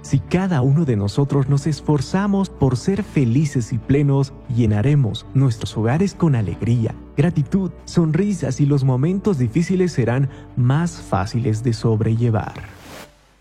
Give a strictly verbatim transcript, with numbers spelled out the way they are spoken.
Si cada uno de nosotros nos esforzamos por ser felices y plenos, llenaremos nuestros hogares con alegría, gratitud, sonrisas y los momentos difíciles serán más fáciles de sobrellevar.